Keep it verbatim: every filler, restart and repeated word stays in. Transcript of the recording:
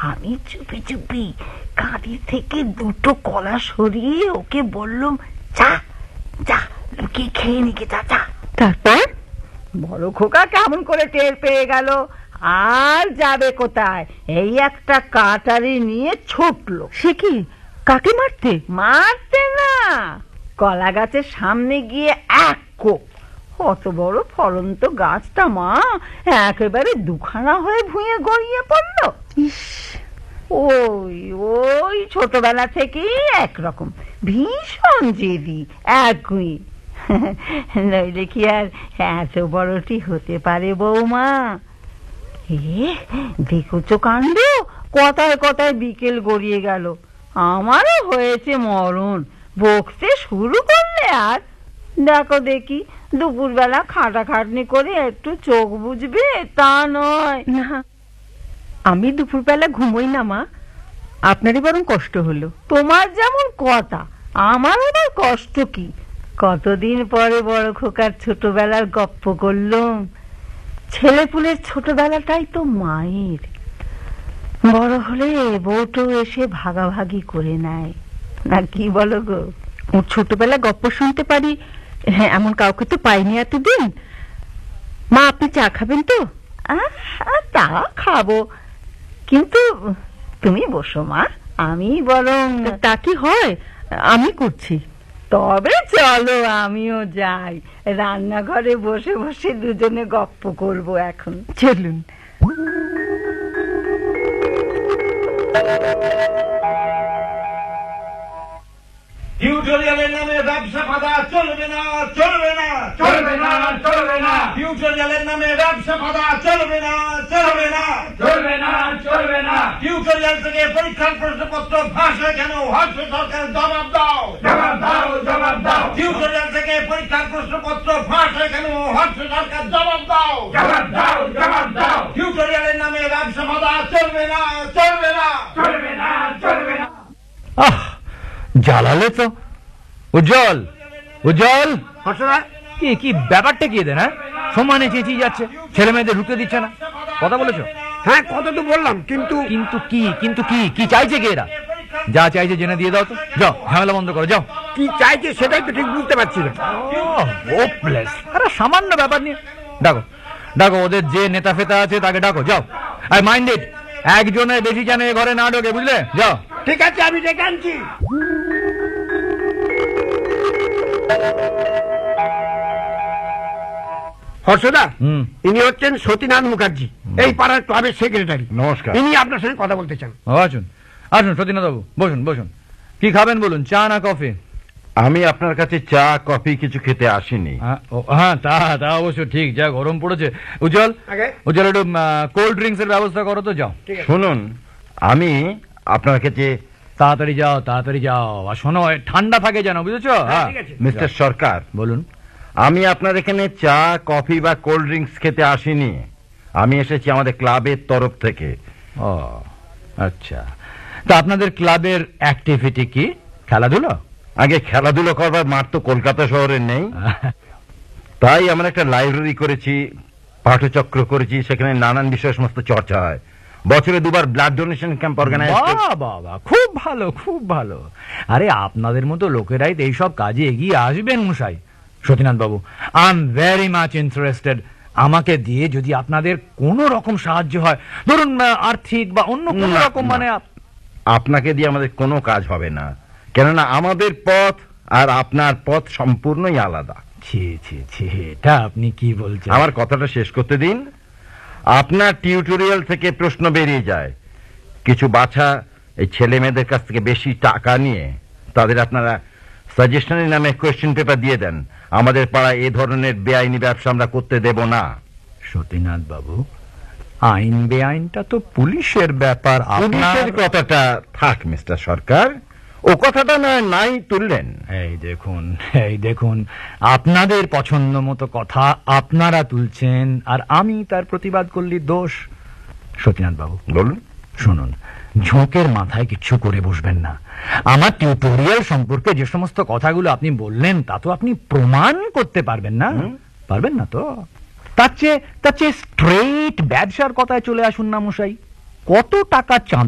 আমি চুপি চুপি কাঁদি থেকে দুটো কলা সরিয়ে ওকে বললাম, যা যা লুকিয়ে খেয়ে নিকে যা যা। তারপর বড় খোকা কেমন করে টের পেয়ে গেল, আর যাবে কোথায়, এই একটা কাটারি নিয়ে ছুটলো। সে কি, কাকে মারতে? মারতে না, কলা গাছের সামনে গিয়ে এক কোপ। অত বড় ফলন্ত গাছটা মা একেবারে দুখানা হয়ে ভুঁয়ে গড়িয়ে পড়লো। ইস, ওই ওই ছোটবেলা থেকেই একরকম ভীষণ জেদি একগুঁই। নইলে কি আর এত বড়টি হতে পারে বৌমা? এ দেখুচো কাণ্ড, কথায় কথায় বিকেল গড়িয়ে গেল, আমারও হয়েছে মরণ। বকতে শুরু করলে আর দেখো দেখি দুপুরবেলা খাটাখাটনি করে একটু চোখ বুঝবে তা নয়। না, আমি দুপুরবেলা ঘুমোই না মা, আপনারই বরং কষ্ট হলো। তোমার যেমন কথা, আমার আবার কষ্ট কি? কতদিন পরে বড় খোকার ছোটবেলার গপ্প করলাম। ছেলেপুলের ছোটবেলাটাই তো মায়ের, বড় হলে বউটো এসে ভাগাভাগি করে নেয় না, কি বলো গো? ওর ছোটবেলা গপ্প শুনতে পারি হ্যাঁ, এমন কাউকে তো পাইনি এতদিন। মা, আপনি চা খাবেন তো? তা খাবো, কিন্তু তুমি বসো মা, আমি বরং। তা কি হয়, আমি করছি। তবে চলো আমিও যাই, রান্নাঘরে বসে বসে দুজনে গপ্প করবো এখন। চলুন। টিউটোরিয়ালের নামে ব্যবসা ফাঁদা চলবে না, চলবে না, চলবে না, চলবে না। টিউটোরিয়ালের নামে ব্যবসা ফাঁদা চলবে না, চলবে না, চলবে না, চলবে না। টিউটোরিয়াল থেকে পরীক্ষার প্রশ্নপত্র ফাঁস হয় কেন? হর্ষ সরকার জবাব দাও, জবাব দাও, জবাব দাও। টিউটোরিয়াল থেকে পরীক্ষার প্রশ্নপত্র ফাঁস হয় কেন? হর্ষ সরকার জবাব দাও, জবাব দাও, জবাব দাও। টিউটোরিয়ালের নামে ব্যবসা ফাঁদা চলবে না, চলবে না, চলবে না, চলবে না। আহ, জ্বালালে তো। উজ্জ্বল, উজ্জ্বল, কি কি ব্যাপারটা কি এদের? হ্যাঁ, সমানে চেঁচিয়ে যাচ্ছে, ছেলে মেয়েদের ঢুকতে দিচ্ছে না। কথা বলেছো? হ্যাঁ, কথা তো বললাম, কিন্তু কিন্তু কি, কিন্তু কি, কি চাইছে কি এরা? যা চাইছে জেনে দিয়ে দাও তো, যাও ঝামেলা বন্ধ করো, যাও। কি চাইছে সেটাই তো ঠিক বুঝতে পারছি না। আরে সামান্য ব্যাপার নিয়ে ডাকো, ডাকো ওদের যে নেতা ফেতা আছে তাকে ডাকো, যাও। আই মাইন্ড ইট, একজনের বেশি জানে ঘরে না ঢোকে, বুঝলে? যাও। ঠিক আছে, আমি ডেকে আনছি। হর্ষদা, ইনি হচ্ছেন সতীনাথ মুখার্জি, এই পাড়ার ক্লাবের সেক্রেটারি। নমস্কার। ইনি আপনার সঙ্গে কথা বলতে চান। আসুন আসুন সতীনাথ বাবু, বসুন বসুন। কি খাবেন বলুন, চা না কফি? আমি আপনার কাছে চা কফি কিছু খেতে আসিনি। হ্যাঁ, তা তা অবশ্য ঠিক, যা গরম পড়েছে। উজ্জ্বল, উজ্জ্বল একটু কোল্ড ড্রিঙ্কস এর ব্যবস্থা করো তো, যাও। শুনুন, আমি আপনার কাছে। তাড়াতাড়ি যাও, তাড়াতাড়ি যাও, আর শোনো ঠান্ডা থাকে যেন, বুঝেছো? মিস্টার সরকার, বলুন। আমি আপনার এখানে চা কফি বা কোল্ড ড্রিঙ্কস খেতে আসিনি, আমি এসেছি আমাদের ক্লাবের তরফ থেকে। ও আচ্ছা, তা আপনাদের ক্লাবের অ্যাক্টিভিটি কি? খেলাধুলো? আগে খেলাধুলো করবার মাঠ তো কলকাতা শহরে নেই, তাই আমরা একটা লাইব্রেরি করেছি, পাঠচক্র করেছি, সেখানে নানান বিষয় সমস্ত চর্চা হয়। বছরে দুবার ব্লাড ডোনেশন ক্যাম্প অর্গানাইজ। বাবা, খুব ভালো, খুব ভালো। আরে আপনাদের মতো লোকেরাই এইসব কাজে এগিয়ে আসবেন মশাই। সতীনাথ বাবু, I am very much interested. আমাকে দিয়ে যদি আপনাদের কোনো রকম সাহায্য হয়, ধরুন আর্থিক বা অন্য কোনো রকম, মানে আপনাকে দিয়ে আমাদের কোনো কাজ হবে না, কেননা আমাদের পথ আর আপনার পথ সম্পূর্ণই আলাদা। ছি ছি ছি, এটা আপনি কি বলছেন? আমার কথাটা শেষ করতে দিন। আপনার টিউটোরিয়াল থেকে প্রশ্ন বেরিয়ে যায়, কিছু বাছা এই ছেলে মেয়েদের কাছ থেকে বেশি টাকা নিয়ে তাদের আপনারা সাজেশনের নামে কোয়েশ্চেন পেপার দিয়ে দেন। আমাদের পাড়ায় এ ধরনের বেআইনি ব্যবসা আমরা করতে দেব না। সতীনাথ বাবু, আইন বেআইনটা তো পুলিশের ব্যাপার। পুলিশের কথাটা থাক মিস্টার সরকার, ও কথাটা না নাই তুললেন। এই দেখুন, এই দেখুন, আপনাদের পছন্দ মতো কথা আপনারা তুলছেন, আর আমি তার প্রতিবাদ করলি দোষ। সতীনাথ বাবু বলুন। শুনুন, ঝোঁকের মাথায় কিছু করে বসবেন না। আমার টিউটোরিয়াল সম্পর্কে যে সমস্ত কথাগুলো আপনি বললেন তা তো আপনি প্রমাণ করতে পারবেন না, পারবেন না তো? তার চেয়ে তার চেয়ে স্ট্রেট ব্যবসার কথায় চলে আসুন না মশাই। কত টাকা চাঁদা